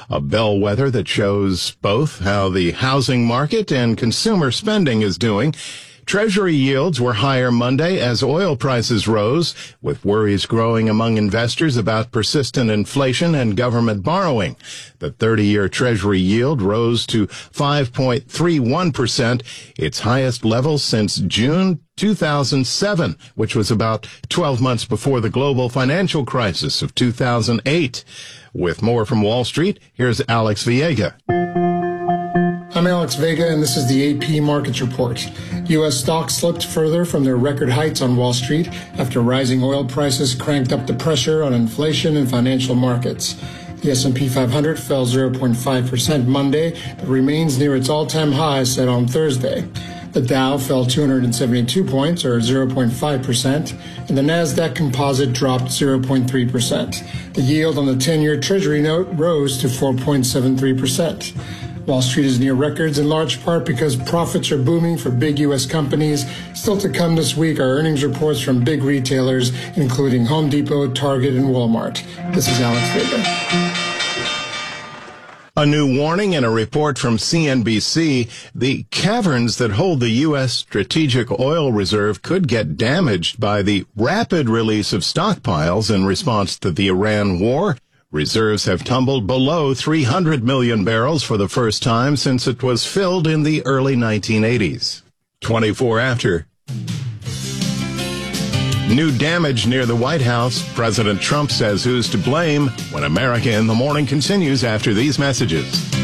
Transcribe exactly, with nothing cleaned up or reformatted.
a bellwether that shows both how the housing market and consumer spending is doing. Treasury yields were higher Monday as oil prices rose, with worries growing among investors about persistent inflation and government borrowing. The thirty-year Treasury yield rose to five point three one percent, its highest level since June two thousand seven, which was about twelve months before the global financial crisis of two thousand eight. With more from Wall Street, here's Alex Viega. I'm Alex Vega, and this is the A P Markets Report. U S stocks slipped further from their record heights on Wall Street after rising oil prices cranked up the pressure on inflation and financial markets. The S and P five hundred fell zero point five percent Monday, but remains near its all-time high set on Thursday. The Dow fell two hundred seventy-two points, or zero point five percent, and the Nasdaq Composite dropped zero point three percent. The yield on the ten-year Treasury note rose to four point seven three percent. Wall Street is near records in large part because profits are booming for big U S companies. Still to come this week are earnings reports from big retailers, including Home Depot, Target, and Walmart. This is Alex Vega. A new warning in a report from C N B C. The caverns that hold the U S Strategic Oil Reserve could get damaged by the rapid release of stockpiles in response to the Iran war. Reserves have tumbled below three hundred million barrels for the first time since it was filled in the early nineteen eighties. twenty-four after. New damage near the White House. President Trump says who's to blame when America in the Morning continues after these messages.